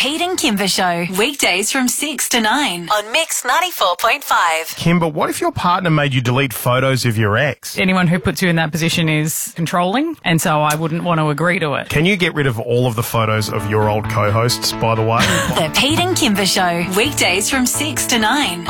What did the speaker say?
Pete and Kimber Show, weekdays from 6 to 9 on Mix 94.5. Kimber, what if your partner made you delete photos of your ex? Anyone who puts you in that position is controlling, and so I wouldn't want to agree to it. Can you get rid of all of the photos of your old co-hosts, by the way? The Pete and Kimber Show, weekdays from 6 to 9